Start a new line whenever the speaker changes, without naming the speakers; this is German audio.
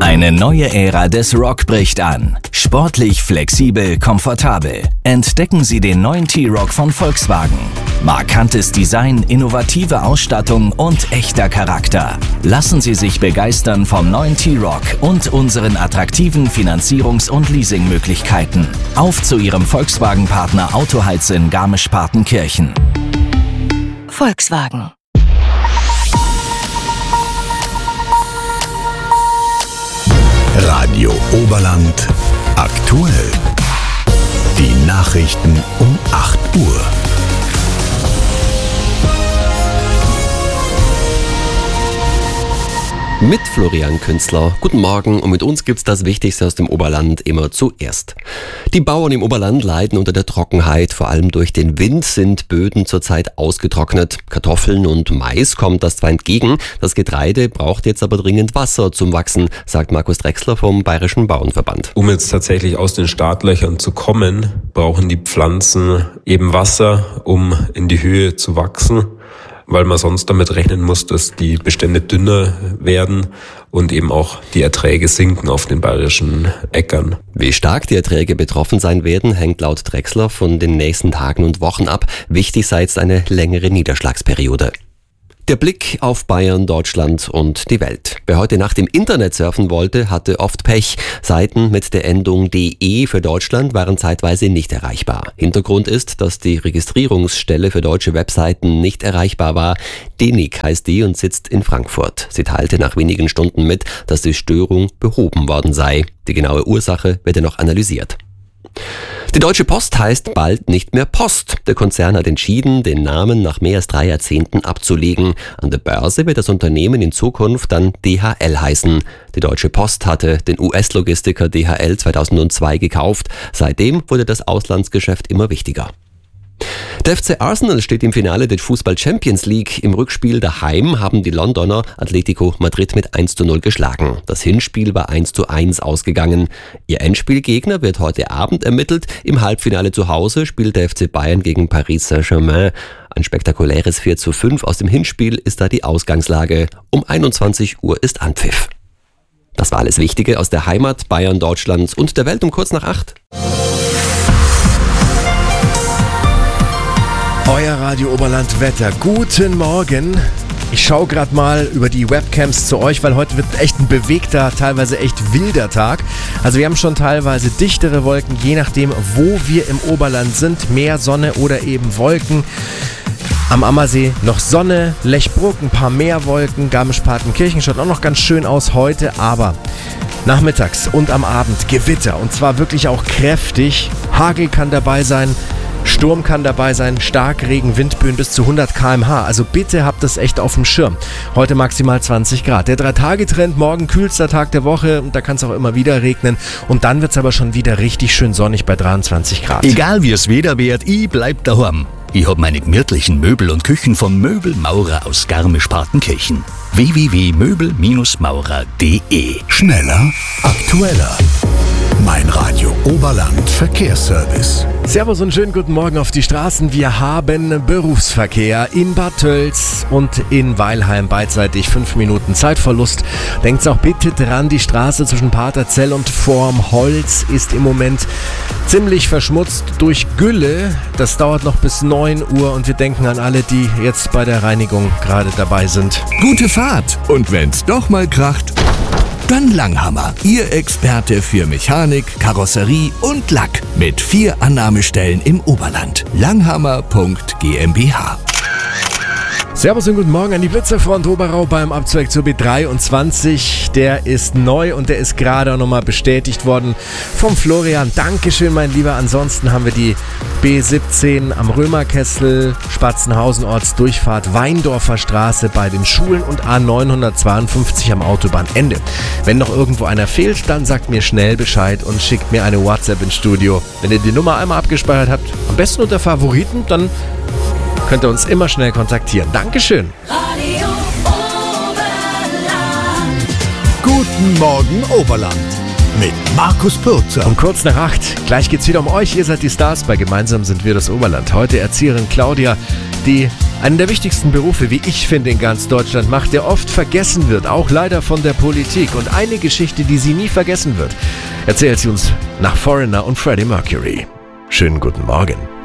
Eine neue Ära des Rock bricht an. Sportlich, flexibel, komfortabel. Entdecken Sie den neuen T-Roc von Volkswagen. Markantes Design, innovative Ausstattung und echter Charakter. Lassen Sie sich begeistern vom neuen T-Roc und unseren attraktiven Finanzierungs- und Leasingmöglichkeiten. Auf zu Ihrem Volkswagen-Partner Autoheiz in Garmisch-Partenkirchen.
Volkswagen.
Radio Oberland aktuell. Die Nachrichten um 8 Uhr.
Mit Florian Künzler. Guten Morgen und mit uns gibt's das Wichtigste aus dem Oberland immer zuerst. Die Bauern im Oberland leiden unter der Trockenheit. Vor allem durch den Wind sind Böden zurzeit ausgetrocknet. Kartoffeln und Mais kommt das zwar entgegen. Das Getreide braucht jetzt aber dringend Wasser zum Wachsen, sagt Markus Drechsler vom Bayerischen Bauernverband.
Um jetzt tatsächlich aus den Startlöchern zu kommen, brauchen die Pflanzen eben Wasser, um in die Höhe zu wachsen, weil man sonst damit rechnen muss, dass die Bestände dünner werden und eben auch die Erträge sinken auf den bayerischen Äckern.
Wie stark die Erträge betroffen sein werden, hängt laut Drechsler von den nächsten Tagen und Wochen ab. Wichtig sei jetzt eine längere Niederschlagsperiode. Der Blick auf Bayern, Deutschland und die Welt. Wer heute Nacht im Internet surfen wollte, hatte oft Pech. Seiten mit der Endung .de für Deutschland waren zeitweise nicht erreichbar. Hintergrund ist, dass die Registrierungsstelle für deutsche Webseiten nicht erreichbar war. DENIC heißt die und sitzt in Frankfurt. Sie teilte nach wenigen Stunden mit, dass die Störung behoben worden sei. Die genaue Ursache wird noch analysiert. Die Deutsche Post heißt bald nicht mehr Post. Der Konzern hat entschieden, den Namen nach mehr als 3 Jahrzehnten abzulegen. An der Börse wird das Unternehmen in Zukunft dann DHL heißen. Die Deutsche Post hatte den US-Logistiker DHL 2002 gekauft. Seitdem wurde das Auslandsgeschäft immer wichtiger. Der FC Arsenal steht im Finale der Fußball-Champions League. Im Rückspiel daheim haben die Londoner Atletico Madrid mit 1:0 geschlagen. Das Hinspiel war 1:1 ausgegangen. Ihr Endspielgegner wird heute Abend ermittelt. Im Halbfinale zu Hause spielt der FC Bayern gegen Paris Saint-Germain. Ein spektakuläres 4:5 aus dem Hinspiel ist da die Ausgangslage. Um 21 Uhr ist Anpfiff. Das war alles Wichtige aus der Heimat, Bayern, Deutschlands und der Welt um kurz nach 8.
Euer Radio Oberland Wetter. Guten Morgen. Ich schaue gerade mal über die Webcams zu euch, weil heute wird echt ein bewegter, teilweise echt wilder Tag. Also wir haben schon teilweise dichtere Wolken, je nachdem, wo wir im Oberland sind. Mehr Sonne oder eben Wolken. Am Ammersee noch Sonne, Lechbruck, ein paar mehr Wolken. Garmisch-Partenkirchen schaut auch noch ganz schön aus heute, aber nachmittags und am Abend Gewitter. Und zwar wirklich auch kräftig. Hagel kann dabei sein. Sturm kann dabei sein, Starkregen, Windböen bis zu 100 km/h. Also bitte habt das echt auf dem Schirm. Heute maximal 20 Grad. Der 3-Tage-Trend, morgen kühlster Tag der Woche. Da kann es auch immer wieder regnen. Und dann wird es aber schon wieder richtig schön sonnig bei 23 Grad.
Egal wie es Wetter wird, ich bleib daheim. Ich hab meine gemütlichen Möbel und Küchen vom Möbelmaurer aus Garmisch-Partenkirchen. www.möbel-maurer.de. Schneller, aktueller. Mein Radio Oberland Verkehrsservice.
Servus und schönen guten Morgen auf die Straßen. Wir haben Berufsverkehr in Bad Tölz und in Weilheim beidseitig 5 Minuten Zeitverlust. Denkt auch bitte dran, die Straße zwischen Paterzell und Vorm Holz ist im Moment ziemlich verschmutzt durch Gülle. Das dauert noch bis 9 Uhr und wir denken an alle, die jetzt bei der Reinigung gerade dabei sind.
Gute Fahrt. Und wenn's doch mal kracht, dann Langhammer, Ihr Experte für Mechanik, Karosserie und Lack mit 4 Annahmestellen im Oberland. Langhammer.gmbH.
Servus und guten Morgen an die Blitzerfront Oberau beim Abzweig zur B23. Der ist neu und der ist gerade auch nochmal bestätigt worden vom Florian. Dankeschön, mein Lieber. Ansonsten haben wir die B17 am Römerkessel, Spatzenhausen Ortsdurchfahrt, Weindorfer Straße bei den Schulen und A952 am Autobahnende. Wenn noch irgendwo einer fehlt, dann sagt mir schnell Bescheid und schickt mir eine WhatsApp ins Studio. Wenn ihr die Nummer einmal abgespeichert habt, am besten unter Favoriten, dann könnt ihr uns immer schnell kontaktieren. Dankeschön.
Radio Oberland.
Guten Morgen Oberland mit Markus Pürzer.
Um kurz nach 8. Gleich geht's wieder um euch. Ihr seid die Stars bei Gemeinsam sind wir das Oberland. Heute Erzieherin Claudia, die Einen der wichtigsten Berufe, wie ich finde, in ganz Deutschland macht, der oft vergessen wird, auch leider von der Politik. Und eine Geschichte, die sie nie vergessen wird, erzählt sie uns nach Foreigner und Freddie Mercury. Schönen guten Morgen.